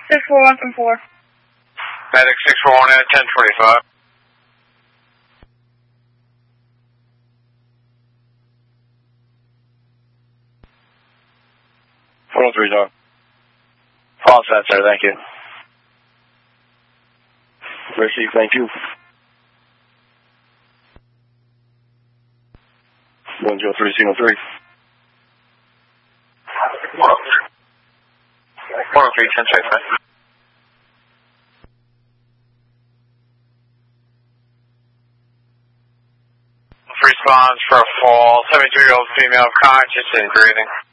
64174. Medic 641 at 1025. Dog. Fall sensor, thank you. Receive, thank you. 103, signal 3. 103, 1025. Response for a fall, 73-year-old female, conscious and breathing.